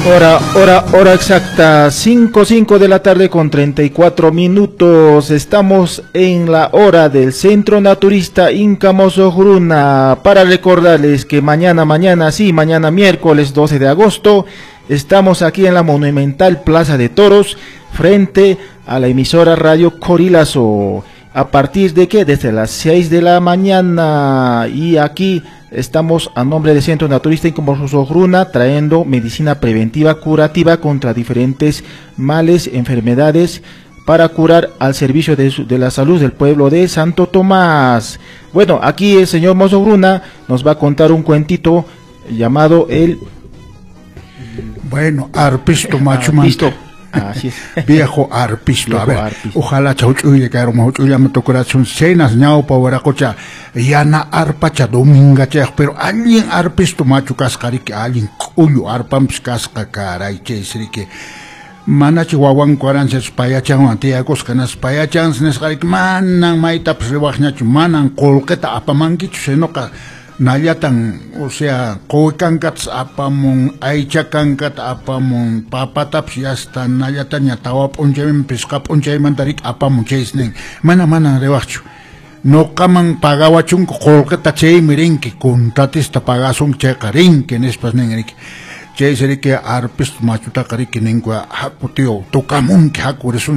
Hora exacta, 5 de la tarde con 34 minutos. Estamos en la hora del Centro Naturista Inca Mozojuruna para recordarles que mañana miércoles 12 de agosto, estamos aquí en la monumental Plaza de Toros, frente a la emisora Radio Corilazo. ¿A partir de qué? Desde las 6 de la mañana. Y aquí estamos a nombre del Centro Naturista Inca Mozojuruna trayendo medicina preventiva curativa contra diferentes males, enfermedades, para curar al servicio de la salud del pueblo de Santo Tomás. Bueno, aquí el señor Mozojuruna nos va a contar un cuentito llamado el... Bueno, Arpisto Machumanta. Así es. Viejo arpisto, Viejo a ver, arpisto. ojalá chauchuye que ya me tocará son cenas ñao pavaracocha, yana arpacha dominga chej, pero alguien arpisto machu cascari que alguien cuyo arpams casca cara y chesri que manachi wawan cuaranches payachan antiagos canas payachans nescarik manan maitaps rewajñachu manan colqueta apamanquichu senoca nayatan, o sea, koikankats apamon, aichakankat apamon, papataps yasta nayatan yatawa ponchemen pesca ponchemen tarik apamon chesnen, mana rewachu. No kaman pagawachun kolkata chey mirenki, contratista pagasun chekarinki en espasnenrik. Chey serike arpist machuta kariki nengua hakutio, tokamun que hakuresun